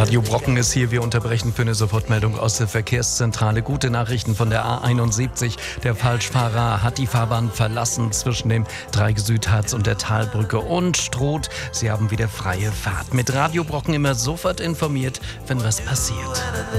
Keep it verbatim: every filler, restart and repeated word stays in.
Radio Brocken ist hier. Wir unterbrechen für eine Sofortmeldung aus der Verkehrszentrale. Gute Nachrichten von der A einundsiebzig. Der Falschfahrer hat die Fahrbahn verlassen zwischen dem Dreieck-Südharz und der Talbrücke und droht. Sie haben wieder freie Fahrt. Mit Radio Brocken immer sofort informiert, wenn was passiert.